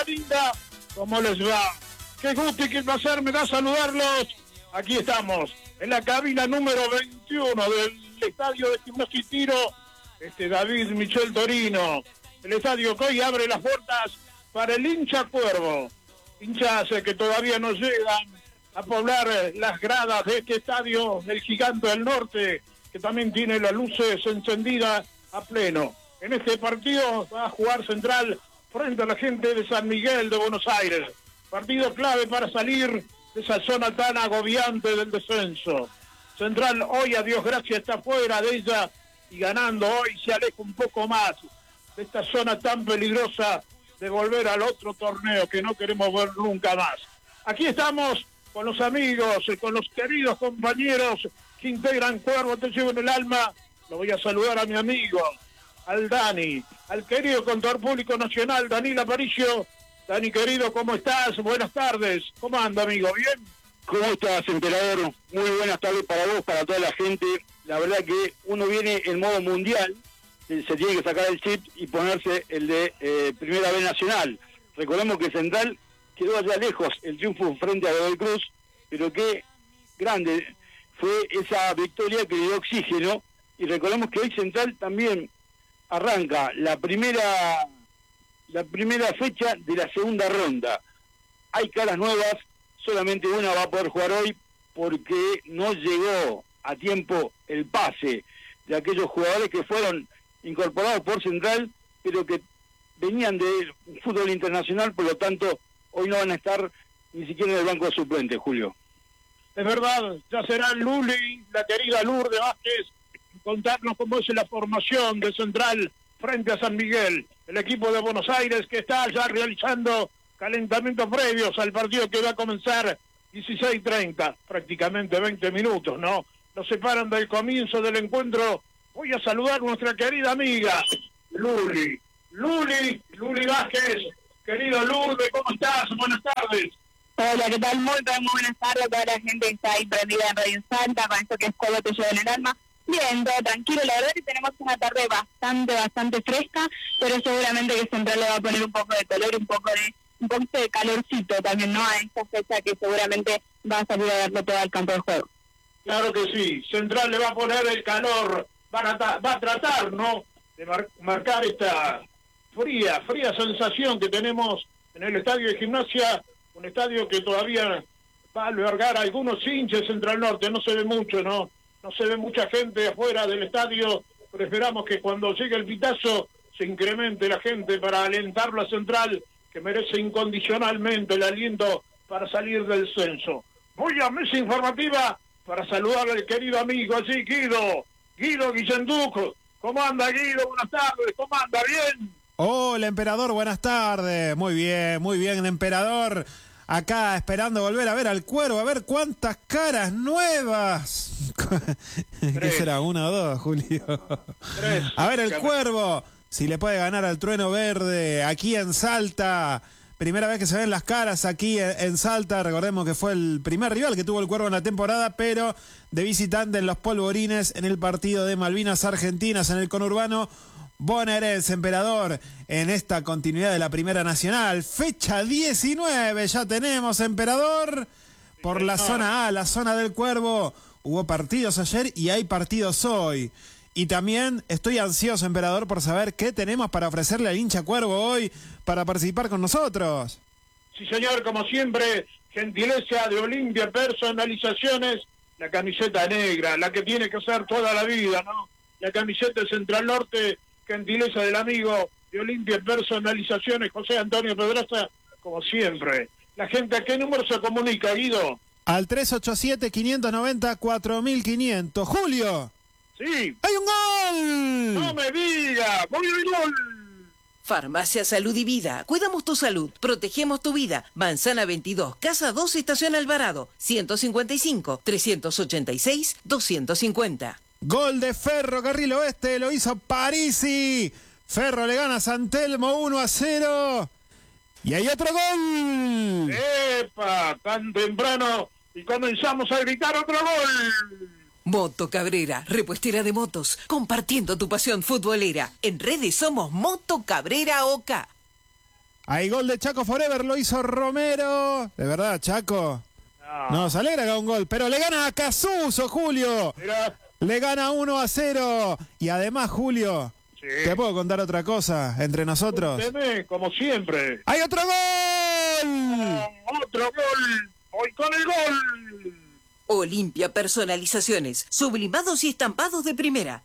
linda, ¿cómo les va? Qué gusto y qué placer me da saludarlos. Aquí estamos, en la cabina número 21 del estadio de Gimnasia y Tiro, David Michel Torino. El estadio que hoy abre las puertas para el hincha Cuervo. Hinchas que todavía no llegan a poblar las gradas de este estadio, el Gigante del Norte, que también tiene las luces encendidas a pleno. En este partido va a jugar Central frente a la gente de San Miguel de Buenos Aires. Partido clave para salir de esa zona tan agobiante del descenso. Central hoy, a Dios gracias, está fuera de ella y ganando hoy se aleja un poco más de esta zona tan peligrosa de volver al otro torneo que no queremos ver nunca más. Aquí estamos con los amigos, con los queridos compañeros que integran Cuervo, te llevo en el alma. Lo voy a saludar a mi amigo, al Dani, al querido contador público nacional, Daniel Aparicio. Dani, querido, ¿cómo estás? Buenas tardes. ¿Cómo anda, amigo? ¿Bien? ¿Cómo estás, emperador? Muy buenas tardes para vos, para toda la gente. La verdad que uno viene en modo mundial, se tiene que sacar el chip y ponerse el de Primera B Nacional. Recordemos que Central quedó allá lejos el triunfo frente a Godoy Cruz, pero qué grande fue esa victoria que le dio oxígeno. Y recordemos que hoy Central también arranca la primera fecha de la segunda ronda. Hay caras nuevas, solamente una va a poder jugar hoy porque no llegó a tiempo el pase de aquellos jugadores que fueron incorporados por Central, pero que venían del fútbol internacional, por lo tanto hoy no van a estar ni siquiera en el banco de suplentes, Julio. Es verdad, ya será Luli, la querida Lourdes Vázquez, contarnos cómo es la formación de Central frente a San Miguel, el equipo de Buenos Aires que está ya realizando calentamientos previos al partido que va a comenzar 16:30, prácticamente 20 minutos, ¿no? Nos separan del comienzo del encuentro. Voy a saludar a nuestra querida amiga, Luli Vázquez. Querido Lourdes, ¿cómo estás? Buenas tardes. Hola, ¿qué tal? Muy buenas tardes a toda la gente que está ahí prendida en Radio Santa, con esto que es Cuervo te lleva en el alma. Bien, todo tranquilo, la verdad que tenemos una tarde bastante fresca, pero seguramente que Central le va a poner un poco de color, un poquito de calorcito también, ¿no? A esta fecha que seguramente va a salir a darle todo al campo de juego. Claro que sí, Central le va a poner el calor, va a tratar, ¿no?, de marcar esta fría sensación que tenemos en el estadio de Gimnasia, un estadio que todavía va a albergar a algunos hinchas Central Norte, no se ve mucho, ¿no? No se ve mucha gente afuera del estadio, pero esperamos que cuando llegue el pitazo se incremente la gente para alentarlo a Central, que merece incondicionalmente el aliento para salir del censo. Voy a mesa informativa para saludar al querido amigo allí, Guido Guillenduc. ¿Cómo anda, Guido? Buenas tardes. ¿Cómo anda? ¿Bien? Hola, emperador, buenas tardes. Muy bien, emperador. Acá esperando volver a ver al Cuervo, a ver cuántas caras nuevas. ¿Qué será? ¿Una o dos, Julio? Tres. A ver el Cuervo, si le puede ganar al Trueno Verde aquí en Salta. Primera vez que se ven las caras aquí en Salta. Recordemos que fue el primer rival que tuvo el Cuervo en la temporada, pero de visitante en los Polvorines en el partido de Malvinas Argentinas en el conurbano bonaerense, emperador, en esta continuidad de la Primera Nacional. Fecha 19 ya tenemos, emperador, por la zona A, la zona del Cuervo. Hubo partidos ayer y hay partidos hoy. Y también estoy ansioso, emperador, por saber qué tenemos para ofrecerle al hincha Cuervo hoy para participar con nosotros. Sí, señor, como siempre, gentileza de Olimpia Personalizaciones, la camiseta negra, la que tiene que ser toda la vida, ¿no? La camiseta de Central Norte, gentileza del amigo de Olimpia Personalizaciones, José Antonio Pedraza, como siempre. La gente, ¿a qué número se comunica, Guido? Al 387-590-4500. ¡Julio! Sí. ¡Hay un gol! ¡No me diga! ¡Voy al gol! Farmacia Salud y Vida. Cuidamos tu salud, protegemos tu vida. Manzana 22, Casa 2, Estación Alvarado. 155-386-250. Gol de Ferrocarril Oeste, lo hizo Parisi. Ferro le gana a San Telmo 1-0. Y hay otro gol. ¡Epa! Tan temprano y comenzamos a gritar otro gol. Moto Cabrera, repuestera de motos, compartiendo tu pasión futbolera. En redes somos Moto Cabrera OK. Hay gol de Chaco Forever, lo hizo Romero. De verdad, Chaco. No, se alegra que haga un gol, pero le gana a Casuso, Julio. Mirá. Le gana 1-0. Y además, Julio, Sí. ¿te puedo contar otra cosa entre nosotros? Usted, como siempre. ¡Hay otro gol! Otro gol. Voy con el gol. Olimpia Personalizaciones, sublimados y estampados de primera,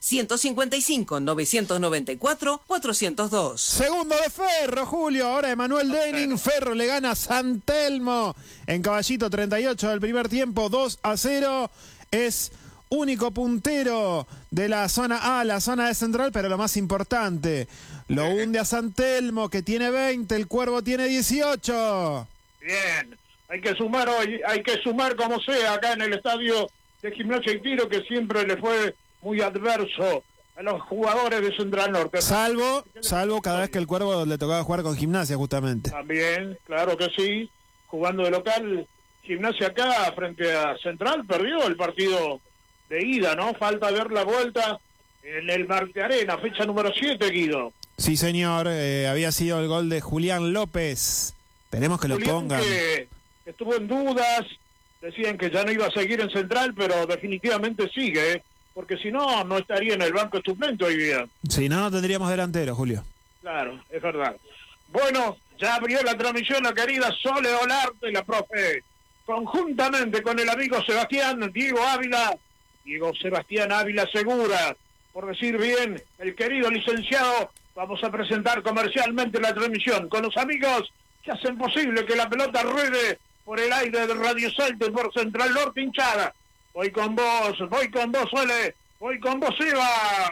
155-994-402. Segundo de Ferro, Julio. Ahora Emanuel Denning. Ferro le gana a San Telmo en Caballito 38 del primer tiempo, 2-0. Es único puntero de la zona A, la zona de Central, pero lo más importante, lo hunde a San Telmo, que tiene 20, el Cuervo tiene 18. Bien. Hay que sumar hoy, hay que sumar como sea acá en el estadio de Gimnasia y Tiro, que siempre le fue muy adverso a los jugadores de Central Norte. Salvo cada vez que el Cuervo le tocaba jugar con Gimnasia, justamente. También, claro que sí, jugando de local, Gimnasia acá frente a Central perdió el partido de ida, ¿no? Falta ver la vuelta en el Marte Arena, fecha número 7, Guido. Sí, señor, había sido el gol de Julián López. Esperemos que lo Julián, pongan. que estuvo en dudas, decían que ya no iba a seguir en Central, pero definitivamente sigue, porque si no, no estaría en el banco suplente hoy día. Si no, no tendríamos delantero, Julio. Claro, es verdad. Bueno, ya abrió la transmisión la querida Sole Olarte, la profe, conjuntamente con el amigo Diego Sebastián Ávila Segura, por decir bien, el querido licenciado. Vamos a presentar comercialmente la transmisión con los amigos que hacen posible que la pelota ruede por el aire de Radio Salto y por Central Norte hinchada. Voy con vos, Sole, voy con vos, Eva.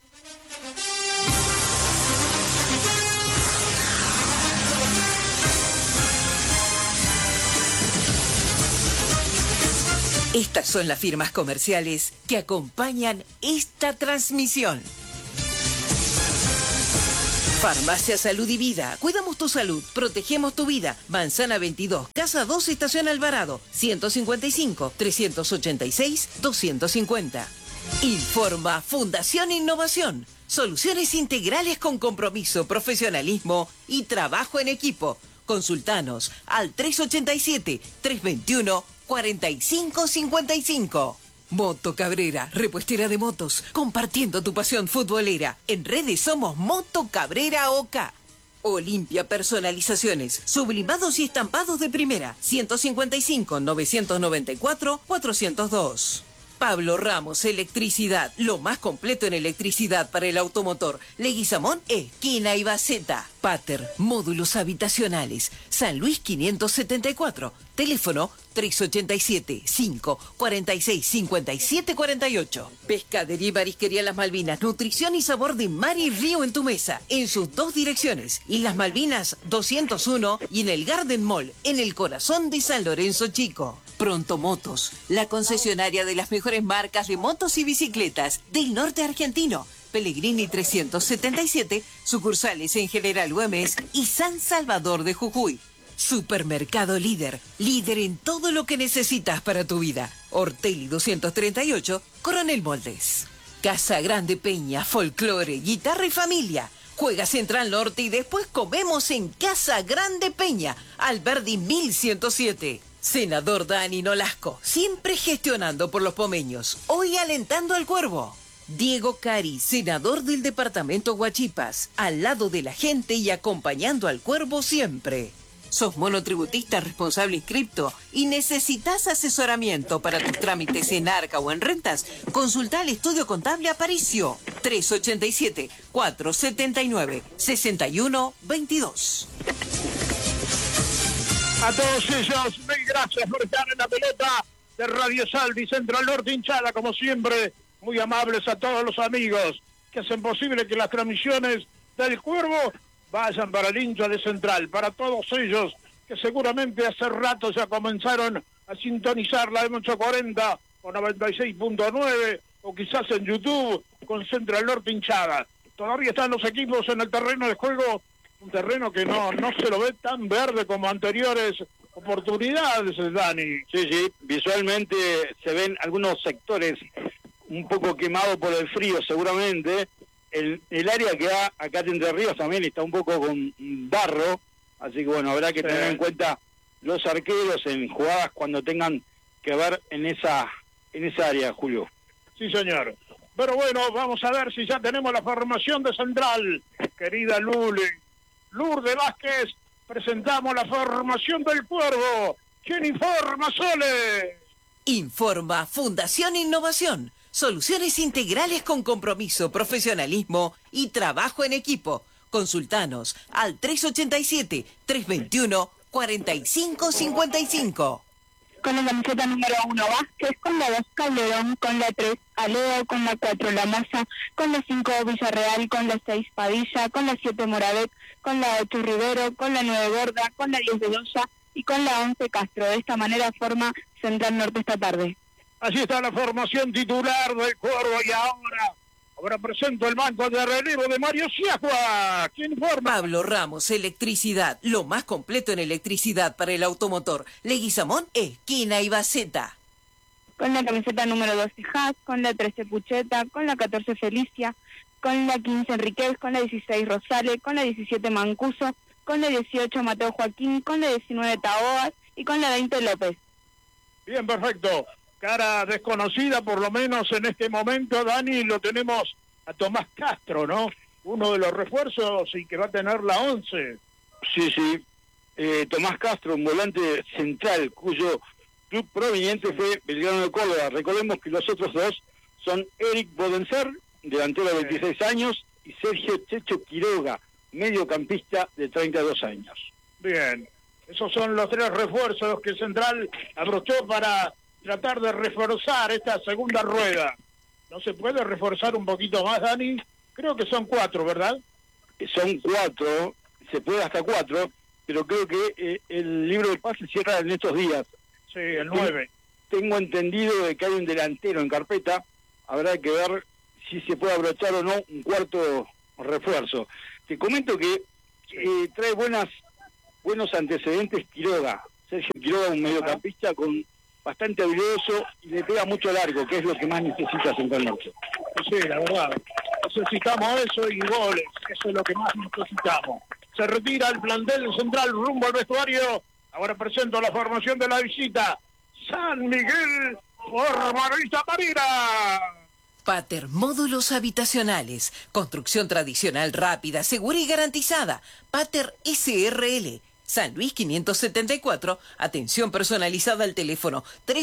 Estas son las firmas comerciales que acompañan esta transmisión. Farmacia Salud y Vida. Cuidamos tu salud, protegemos tu vida. Manzana 22, Casa 2, Estación Alvarado, 155-386-250. Informa Fundación Innovación. Soluciones integrales con compromiso, profesionalismo y trabajo en equipo. Consultanos al 387-321-4555. Moto Cabrera, repuestera de motos, compartiendo tu pasión futbolera. En redes somos Moto Cabrera OK. Olimpia Personalizaciones, sublimados y estampados de primera, 155-994-402. Pablo Ramos Electricidad, lo más completo en electricidad para el automotor. Leguizamón, esquina Ibaceta. Pater, módulos habitacionales. San Luis 574. Teléfono 387-546-5748. Pescadería y Marisquería Las Malvinas. Nutrición y sabor de mar y río en tu mesa. En sus dos direcciones. Islas Malvinas 201 y en el Garden Mall, en el corazón de San Lorenzo Chico. Pronto Motos, la concesionaria de las mejores marcas de motos y bicicletas del norte argentino. Pellegrini 377, sucursales en General Güemes y San Salvador de Jujuy. Supermercado Líder, líder en todo lo que necesitas para tu vida. Ortelli 238, Coronel Moldes. Casa Grande Peña, folclore, guitarra y familia. Juega Central Norte y después comemos en Casa Grande Peña, Alberdi 1107. Senador Dani Nolasco, siempre gestionando por los pomeños, hoy alentando al Cuervo. Diego Cari, senador del departamento Huachipas, al lado de la gente y acompañando al Cuervo siempre. ¿Sos monotributista responsable inscripto y necesitas asesoramiento para tus trámites en Arca o en rentas? Consulta al Estudio Contable Aparicio, 387-479-6122. A todos ellos, mil gracias por estar en la pelota de Radio Salto y Central Norte hinchada, como siempre, muy amables a todos los amigos que hacen posible que las transmisiones del Cuervo vayan para el hincha de Central, para todos ellos que seguramente hace rato ya comenzaron a sintonizar la M840 o 96.9 o quizás en YouTube con Central Norte hinchada. Todavía están los equipos en el terreno de juego, un terreno que no se lo ve tan verde como anteriores oportunidades, Dani. Sí, visualmente se ven algunos sectores un poco quemados por el frío seguramente. El área que da acá de Entre Ríos también está un poco con barro, Así que bueno, habrá que tener en cuenta los arqueros en jugadas cuando tengan que ver en esa área, Julio. Sí, señor. Pero bueno, vamos a ver si ya tenemos la formación de central. Querida Lourdes Vázquez, presentamos la formación del Cuervo. ¿Quién informa, Sole? Informa Fundación Innovación. Soluciones integrales con compromiso, profesionalismo y trabajo en equipo. Consultanos al 387-321-4555. Con la camiseta número 1 Vázquez, con la 2 Calderón, con la 3 Aleo, con la 4 La Moza, con la 5 Villarreal, con la 6 Padilla, con la 7 Moravet, con la 8 Rivero, con la 9 Gorda, con la 10 Bedoya y con la 11 Castro. De esta manera forma Central Norte esta tarde. Allí está la formación titular del Cuervo y ahora presento el banco de relevo de Mario Siagua. ¿Quién forma? Pablo Ramos, Electricidad, lo más completo en electricidad para el automotor. Leguizamón, esquina y Baceta. Con la camiseta número 12 Haas, con la 13 Pucheta, con la 14 Felicia, con la 15 Enriquez, con la 16 Rosales, con la 17 Mancuso, con la 18 Mateo Joaquín, con la 19 Taboas y con la 20 López. Bien, perfecto. Cara desconocida, por lo menos en este momento, Dani, lo tenemos a Tomás Castro, ¿no? Uno de los refuerzos y que va a tener la 11. Sí. Tomás Castro, un volante central, cuyo club proveniente fue Belgrano de Córdoba. Recordemos que los otros dos son Eric Bodenser, delantero de 26 años, y Sergio Checho Quiroga, mediocampista de 32 años. Bien, esos son los tres refuerzos que Central abrochó para tratar de reforzar esta segunda rueda. ¿No se puede reforzar un poquito más, Dani? Creo que son 4, ¿verdad? Son 4, se puede hasta 4, pero creo que el libro de pases cierra en estos días. Sí, el 9. Tengo entendido de que hay un delantero en carpeta, habrá que ver si se puede abrochar o no un cuarto refuerzo. Te comento que trae buenos antecedentes Quiroga. Sergio Quiroga, un mediocampista con bastante habilidoso y le pega mucho largo, que es lo que más necesita Central Norte. Sí, la verdad. Necesitamos eso y goles. Eso es lo que más necesitamos. Se retira el plantel Central rumbo al vestuario. Ahora presento la formación de la visita. San Miguel por Marisa Marina. Pater Módulos Habitacionales. Construcción tradicional rápida, segura y garantizada. Pater SRL. San Luis 574, atención personalizada al teléfono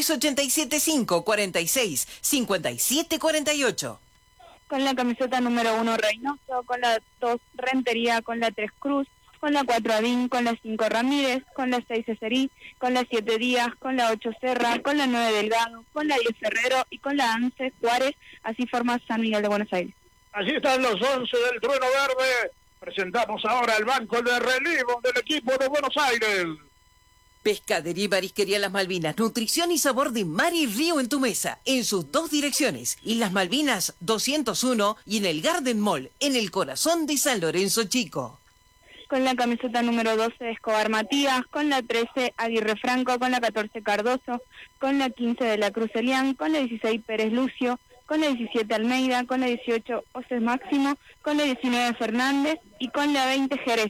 3875-46-5748. Con la camiseta número 1 Reynoso, con la 2 Rentería, con la 3 Cruz, con la 4 Adín, con la 5 Ramírez, con la 6 Cesarí, con la 7 Díaz, con la 8 Serra, con la 9 Delgado, con la 10 Ferrero y con la 11 Juárez. Así forma San Miguel de Buenos Aires. Allí están los 11 del Trueno Verde. Presentamos ahora el banco de relevo del equipo de Buenos Aires. Pescadería y Marisquería Las Malvinas. Nutrición y sabor de mar y río en tu mesa. En sus 2 direcciones. Islas Malvinas 201 y en el Garden Mall, en el corazón de San Lorenzo Chico. Con la camiseta número 12 Escobar Matías, con la 13 Aguirre Franco, con la 14 Cardoso, con la 15 de la Cruz Elián, con la 16 Pérez Lucio, con la 17 Almeida, con la 18 Oses Máximo, con la 19 Fernández y con la 20 Jerez.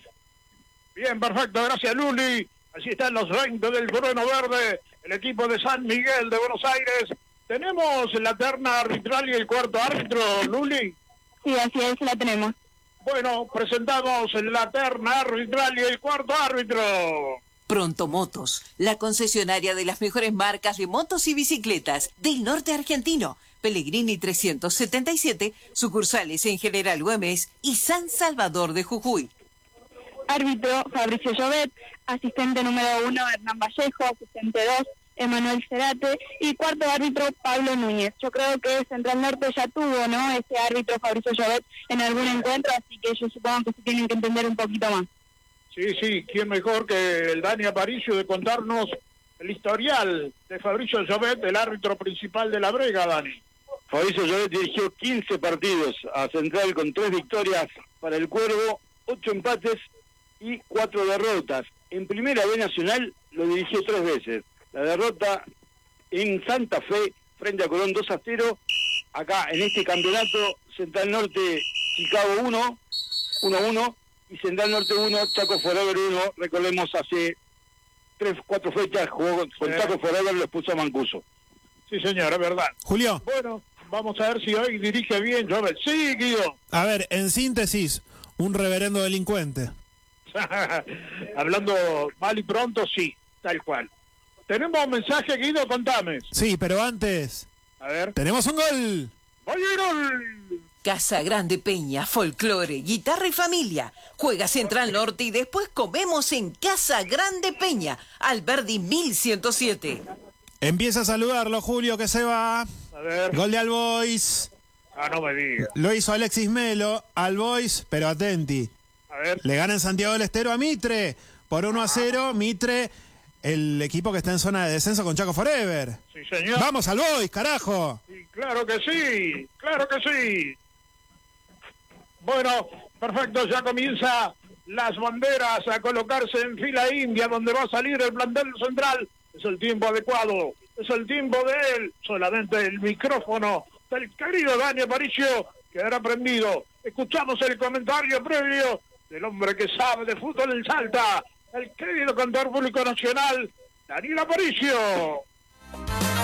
Bien, perfecto, gracias Luli. Así están los 20 del Trueno Verde, el equipo de San Miguel de Buenos Aires. Tenemos la terna arbitral y el cuarto árbitro, Luli. Sí, así es, la tenemos. Bueno, presentamos la terna arbitral y el cuarto árbitro. Pronto Motos, la concesionaria de las mejores marcas de motos y bicicletas del norte argentino. Pellegrini 377, sucursales en General Güemes y San Salvador de Jujuy. Árbitro Fabricio Llobet, asistente número 1 Hernán Vallejo, asistente 2 Emanuel Cerate y cuarto árbitro Pablo Núñez. Yo creo que Central Norte ya tuvo, ¿no?, este árbitro Fabricio Llobet en algún encuentro, así que yo supongo que se tienen que entender un poquito más. Sí, ¿quién mejor que el Dani Aparicio de contarnos el historial de Fabricio Llobet, el árbitro principal de la Brega, Dani? Fabricio Llobet dirigió 15 partidos a Central con 3 victorias para el Cuervo, 8 empates y 4 derrotas. En Primera B Nacional lo dirigió 3 veces. La derrota en Santa Fe frente a Colón 2-0. Acá en este campeonato Central Norte Chicago 1-1 y Central Norte 1, Chaco Forever 1. Recordemos, hace 3-4 fechas jugó con Chaco Forever, lo expulsó a Mancuso. Sí, señor, es verdad. Julio. Bueno, vamos a ver si hoy dirige bien Jovel. Sí, Guido. A ver, en síntesis, un reverendo delincuente. Hablando mal y pronto, sí, tal cual. Tenemos un mensaje, Guido, contame. Sí, pero antes, A ver. tenemos un gol. ¡Gol y gol! Casa Grande Peña, folclore, guitarra y familia. Juega Central Norte y después comemos en Casa Grande Peña, Alberdi 1107. Empieza a saludarlo, Julio, que se va. A ver. Gol de Albois. Ah, no me digas. Lo hizo Alexis Melo, Albois, pero atenti. A ver. Le gana en Santiago del Estero a Mitre. Por 1-0, Mitre, el equipo que está en zona de descenso con Chaco Forever. Sí, señor. ¡Vamos, Albois, carajo! Sí, claro que sí, claro que sí. Bueno, perfecto, ya comienza las banderas a colocarse en fila india, donde va a salir el plantel central. Es el tiempo adecuado, es el tiempo de él. Solamente el micrófono del querido Dani Aparicio quedará prendido. Escuchamos el comentario previo del hombre que sabe de fútbol en Salta, el querido cantor público nacional, Daniel Aparicio.